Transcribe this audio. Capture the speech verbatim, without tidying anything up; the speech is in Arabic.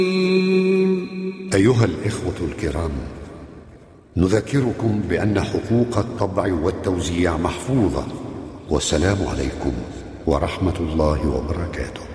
أيها الإخوة الكرام، نذكركم بأن حقوق الطبع والتوزيع محفوظة، والسلام عليكم ورحمة الله وبركاته.